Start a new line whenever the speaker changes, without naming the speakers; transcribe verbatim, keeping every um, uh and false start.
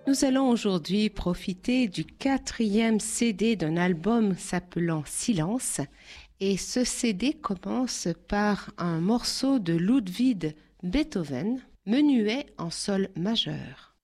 Nous allons aujourd'hui profiter du quatrième C D d'un album s'appelant Silence. Et ce C D commence par un morceau de Ludwig Beethoven, menuet en sol majeur.